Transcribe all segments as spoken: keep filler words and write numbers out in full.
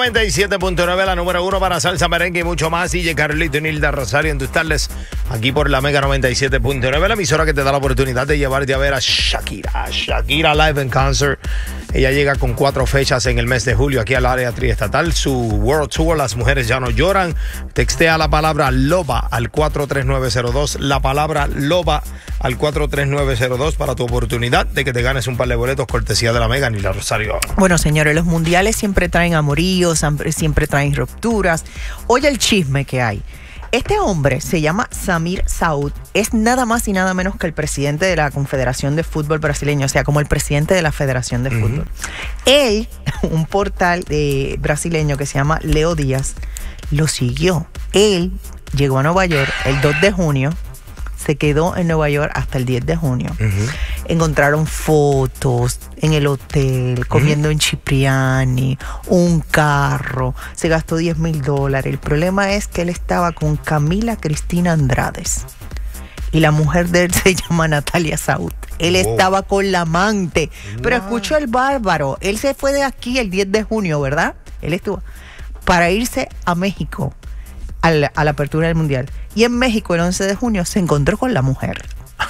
noventa y siete punto nueve, la número uno para salsa, merengue y mucho más. D J Carlito y Nilda Rosario en tus tardes, aquí por la Mega noventa y siete punto nueve, la emisora que te da la oportunidad de llevarte a ver a Shakira. Shakira Live in Concert. Ella llega con cuatro fechas en el mes de julio aquí al área triestatal. Su World Tour, Las Mujeres Ya No Lloran. Textea la palabra loba al cuatro tres nueve cero dos. La palabra loba al cuatro tres nueve cero dos para tu oportunidad de que te ganes un par de boletos cortesía de la Mega Nilda Rosario. Bueno, señores, los mundiales siempre traen amoríos, siempre traen rupturas. Oye el chisme que hay. Este hombre se llama Samir Saud, es nada más y nada menos que el presidente de la Confederación de Fútbol Brasileño, o sea, como el presidente de la Federación de uh-huh. Fútbol. Él, un portal eh, brasileño que se llama Leo Díaz, lo siguió. Él llegó a Nueva York el dos de junio, se quedó en Nueva York hasta el diez de junio. Uh-huh. Encontraron fotos en el hotel, comiendo uh-huh. en Cipriani, un carro, se gastó diez mil dólares. El problema es que él estaba con Camila Cristina Andrades y la mujer de él se llama Natalia Saud. Él oh. estaba con la amante. Wow. Pero escuchó el bárbaro, él se fue de aquí el diez de junio, ¿verdad? Él estuvo para irse a México a la, a la apertura del Mundial. Y en México el once de junio se encontró con la mujer.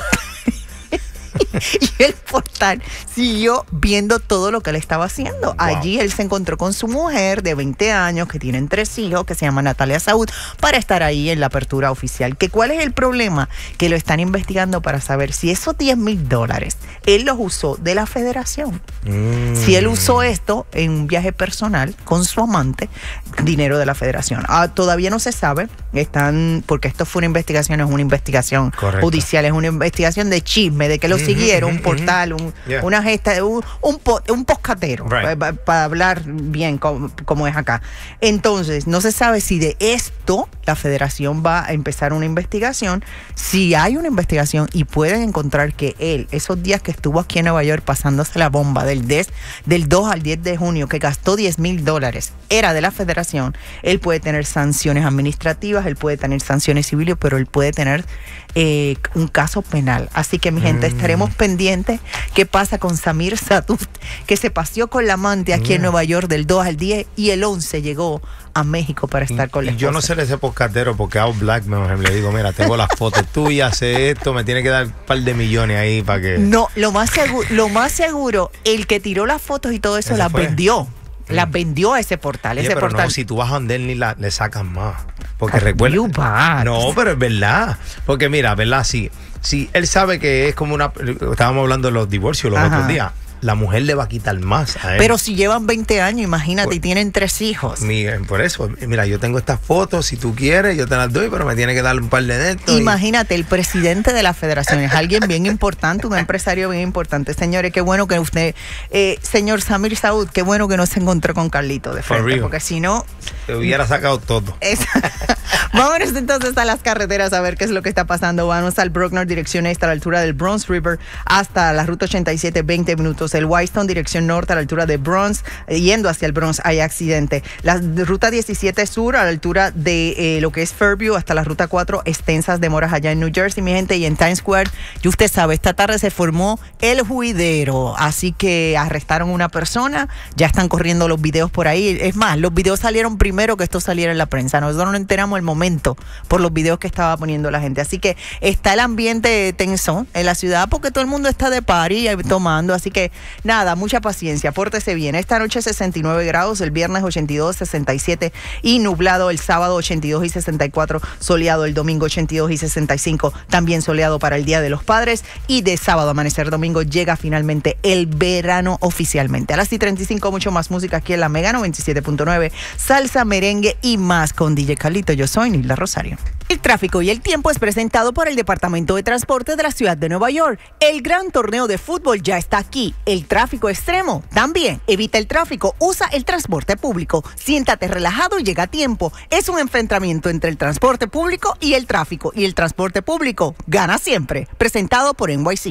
Y el portal siguió viendo todo lo que él estaba haciendo. Wow. Allí él se encontró con su mujer de veinte años, que tienen tres hijos, que se llama Natalia Saud, para estar ahí en la apertura oficial. ¿Que ¿Cuál es el problema? Que lo están investigando para saber si esos diez mil dólares él los usó de la federación. Mm. Si él usó esto en un viaje personal con su amante, dinero de la federación. Ah, todavía no se sabe, están, porque esto fue una investigación, es una investigación Correcto. judicial, es una investigación de chisme, de que lo mm-hmm, siguieron, mm-hmm, un portal, un, yeah. una gesta, un, un, po, un poscatero, right. para, para hablar bien como, como es acá. Entonces, no se sabe si de esto la federación va a empezar una investigación. Si hay una investigación y pueden encontrar que él, esos días que estuvo aquí en Nueva York pasándose la bomba del, des, del dos al diez de junio, que gastó diez mil dólares, era de la federación, él puede tener sanciones administrativas, él puede tener sanciones civiles, pero él puede tener eh, un caso penal. Así que, mi gente, mm. estaremos pendientes qué pasa con Samir Saud, que se paseó con la amante aquí mm. en Nueva York del dos al diez y el once llegó a México para estar con la esposa. Yo no sé ese poscatero porque a Black me le digo, mira, tengo las fotos tuyas, sé esto, me tiene que dar un par de millones ahí para que... No, lo más seguro, lo más seguro, el que tiró las fotos y todo eso las vendió. Las vendió a ese portal. Oye, ese pero portal. No, si tú vas a donde ni la, le sacan más. Porque recuerda. No, pero es verdad. Porque mira, ¿verdad? Si, si él sabe que es como una. Estábamos hablando de los divorcios los Ajá. otros días. La mujer le va a quitar más a él. Pero si llevan veinte años, imagínate, por, y tienen tres hijos. Mira, por eso, mira, yo tengo estas fotos, si tú quieres, yo te las doy, pero me tiene que dar un par de estos. Imagínate, y... el presidente de la federación es alguien bien importante, un empresario bien importante. Señores, qué bueno que usted, eh, señor Samir Saud, qué bueno que no se encontró con Carlito de frente, porque si no... Te hubiera sacado todo. Es... Vámonos entonces a las carreteras a ver qué es lo que está pasando. Vamos al Bruckner, dirección este, a la altura del Bronx River, hasta la ruta ochenta y siete, veinte minutos. El Whitestone, dirección norte, a la altura de Bronx, yendo hacia el Bronx, hay accidente. La ruta diecisiete sur, a la altura de eh, lo que es Fairview, hasta la ruta cuatro, extensas demoras allá en New Jersey, mi gente, y en Times Square. Y usted sabe, esta tarde se formó el juidero, así que arrestaron a una persona, ya están corriendo los videos por ahí. Es más, los videos salieron primero que esto saliera en la prensa. Nosotros nos enteramos el momento por los videos que estaba poniendo la gente. Así que está el ambiente tenso en la ciudad porque todo el mundo está de party tomando, así que nada, mucha paciencia, pórtese bien. Esta noche sesenta y nueve grados, el viernes ochenta y dos, sesenta y siete y nublado, el sábado ochenta y dos y sesenta y cuatro, soleado el domingo ochenta y dos y sesenta y cinco, también soleado para el Día de los Padres, y de sábado amanecer domingo llega finalmente el verano oficialmente. A las y treinta y cinco, mucho más música aquí en la Mega noventa y siete punto nueve, salsa, merengue y más con D J Carlito. Yo soy Nilda Rosario. El tráfico y el tiempo es presentado por el Departamento de Transporte de la Ciudad de Nueva York. El gran torneo de fútbol ya está aquí. El tráfico extremo también. Evita el tráfico, usa el transporte público. Siéntate relajado y llega a tiempo. Es un enfrentamiento entre el transporte público y el tráfico. Y el transporte público gana siempre. Presentado por N Y C.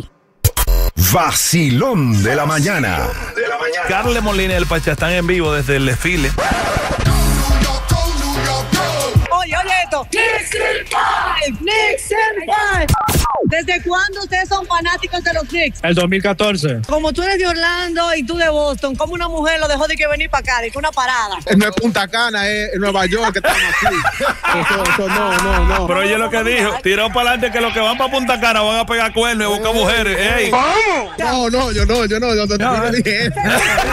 Vacilón de la mañana. Carle Molina y el Pacha están en vivo desde el desfile. Oye, oye esto. Nixon Five. Nixon Five. ¿Desde cuándo ustedes son fanáticos de los Knicks? El dos mil catorce. Como tú eres de Orlando y tú de Boston, ¿cómo una mujer lo dejó de que venir para acá, de que una parada? No es Punta Cana, es Nueva York que estamos aquí. Eso, eso, no, no, no. Pero oye lo que dijo, tiró para adelante que los que van para Punta Cana van a pegar cuernos y buscar mujeres. Ey. No, no, yo no, yo no, yo no, yo no dije eso.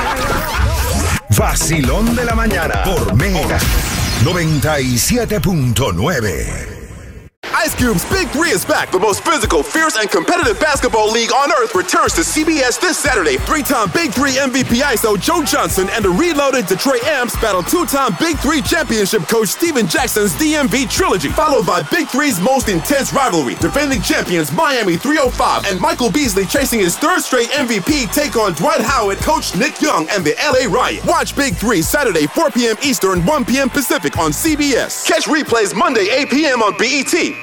Vacilón de la mañana por Mega noventa y siete punto nueve. Ice Cube's Big Three is back. The most physical, fierce, and competitive basketball league on earth returns to C B S this Saturday. Three-time Big Three M V P I S O Joe Johnson and the reloaded Detroit Amps battle two-time Big Three championship coach Steven Jackson's D M V trilogy, followed by Big Three's most intense rivalry. Defending champions Miami three oh five and Michael Beasley chasing his third straight M V P take on Dwight Howard, coach Nick Young, and the L A Riot. Watch Big Three Saturday four p.m. Eastern, one p.m. Pacific on C B S. Catch replays Monday eight p.m. on B E T.